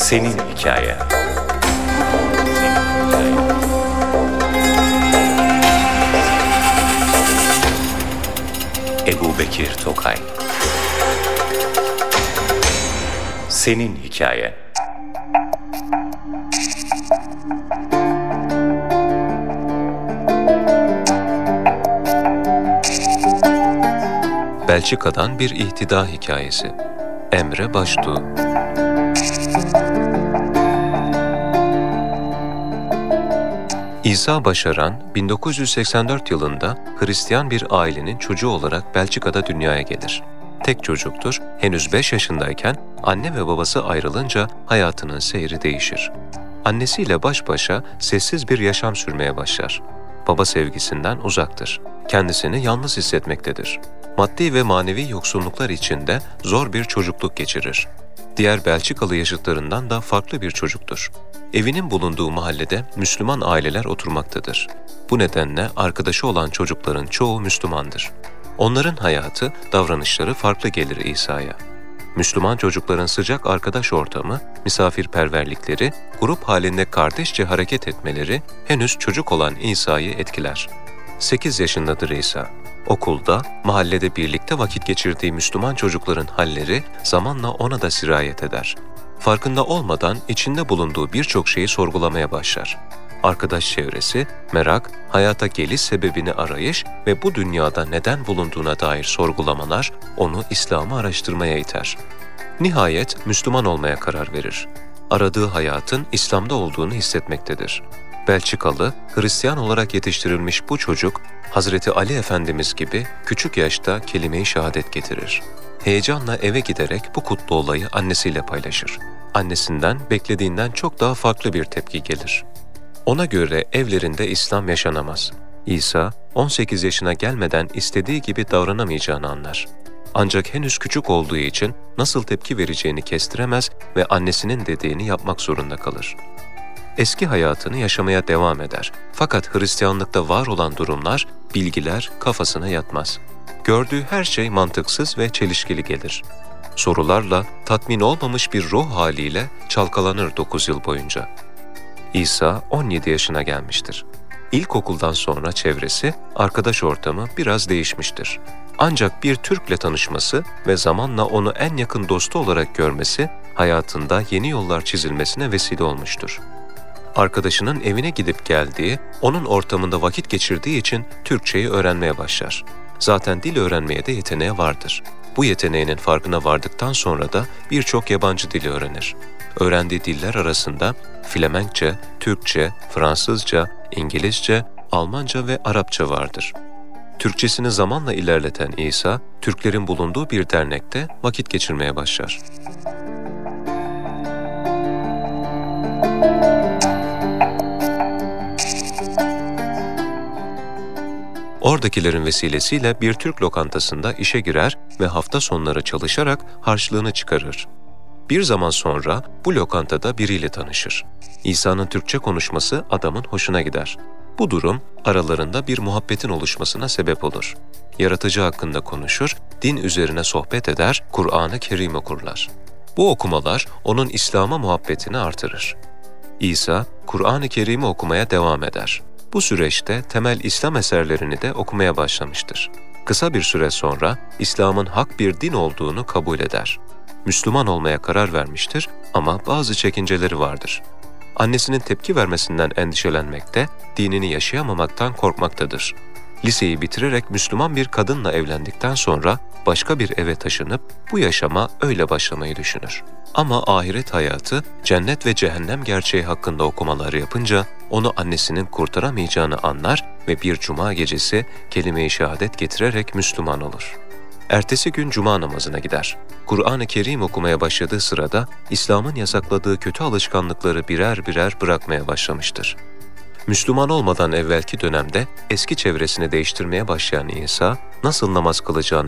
Senin hikayen. Ebubekir Tokay. Senin hikayen. Belçika'dan bir ihtida hikayesi. Emre Baştuğ. İsa Başaran, 1984 yılında Hristiyan bir ailenin çocuğu olarak Belçika'da dünyaya gelir. Tek çocuktur, henüz 5 yaşındayken anne ve babası ayrılınca hayatının seyri değişir. Annesiyle baş başa sessiz bir yaşam sürmeye başlar. Baba sevgisinden uzaktır. Kendisini yalnız hissetmektedir. Maddi ve manevi yoksunluklar içinde zor bir çocukluk geçirir. Diğer Belçikalı yaşıtlarından da farklı bir çocuktur. Evinin bulunduğu mahallede Müslüman aileler oturmaktadır. Bu nedenle arkadaşı olan çocukların çoğu Müslümandır. Onların hayatı, davranışları farklı gelir İsa'ya. Müslüman çocukların sıcak arkadaş ortamı, misafirperverlikleri, grup halinde kardeşçe hareket etmeleri henüz çocuk olan İsa'yı etkiler. 8 yaşındadır İsa. Okulda, mahallede birlikte vakit geçirdiği Müslüman çocukların halleri zamanla ona da sirayet eder. Farkında olmadan içinde bulunduğu birçok şeyi sorgulamaya başlar. Arkadaş çevresi, merak, hayata geliş sebebini arayış ve bu dünyada neden bulunduğuna dair sorgulamalar onu İslam'ı araştırmaya iter. Nihayet Müslüman olmaya karar verir. Aradığı hayatın İslam'da olduğunu hissetmektedir. Belçikalı, Hristiyan olarak yetiştirilmiş bu çocuk, Hazreti Ali Efendimiz gibi küçük yaşta kelime-i şehadet getirir. Heyecanla eve giderek bu kutlu olayı annesiyle paylaşır. Annesinden beklediğinden çok daha farklı bir tepki gelir. Ona göre evlerinde İslam yaşanamaz. İsa, 18 yaşına gelmeden istediği gibi davranamayacağını anlar. Ancak henüz küçük olduğu için nasıl tepki vereceğini kestiremez ve annesinin dediğini yapmak zorunda kalır. Eski hayatını yaşamaya devam eder. Fakat Hristiyanlıkta var olan durumlar, bilgiler kafasına yatmaz. Gördüğü her şey mantıksız ve çelişkili gelir. Sorularla, tatmin olmamış bir ruh haliyle çalkalanır 9 yıl boyunca. İsa 17 yaşına gelmiştir. İlkokuldan sonra çevresi, arkadaş ortamı biraz değişmiştir. Ancak bir Türk'le tanışması ve zamanla onu en yakın dostu olarak görmesi, hayatında yeni yollar çizilmesine vesile olmuştur. Arkadaşının evine gidip geldiği, onun ortamında vakit geçirdiği için Türkçeyi öğrenmeye başlar. Zaten dil öğrenmeye de yeteneği vardır. Bu yeteneğinin farkına vardıktan sonra da birçok yabancı dili öğrenir. Öğrendiği diller arasında Flemenkçe, Türkçe, Fransızca, İngilizce, Almanca ve Arapça vardır. Türkçesini zamanla ilerleten İsa, Türklerin bulunduğu bir dernekte vakit geçirmeye başlar. Oradakilerin vesilesiyle bir Türk lokantasında işe girer ve hafta sonları çalışarak harçlığını çıkarır. Bir zaman sonra bu lokantada biriyle tanışır. İsa'nın Türkçe konuşması adamın hoşuna gider. Bu durum aralarında bir muhabbetin oluşmasına sebep olur. Yaratıcı hakkında konuşur, din üzerine sohbet eder, Kur'an-ı Kerim okurlar. Bu okumalar onun İslam'a muhabbetini artırır. İsa, Kur'an-ı Kerim'i okumaya devam eder. Bu süreçte temel İslam eserlerini de okumaya başlamıştır. Kısa bir süre sonra İslam'ın hak bir din olduğunu kabul eder. Müslüman olmaya karar vermiştir ama bazı çekinceleri vardır. Annesinin tepki vermesinden endişelenmekte, dinini yaşayamamaktan korkmaktadır. Liseyi bitirerek Müslüman bir kadınla evlendikten sonra başka bir eve taşınıp bu yaşama öyle başlamayı düşünür. Ama ahiret hayatı, cennet ve cehennem gerçeği hakkında okumalar yapınca onu annesinin kurtaramayacağını anlar ve bir cuma gecesi kelime-i şehadet getirerek Müslüman olur. Ertesi gün cuma namazına gider. Kur'an-ı Kerim okumaya başladığı sırada İslam'ın yasakladığı kötü alışkanlıkları birer birer bırakmaya başlamıştır. Müslüman olmadan evvelki dönemde eski çevresini değiştirmeye başlayan İsa, nasıl namaz kılacağını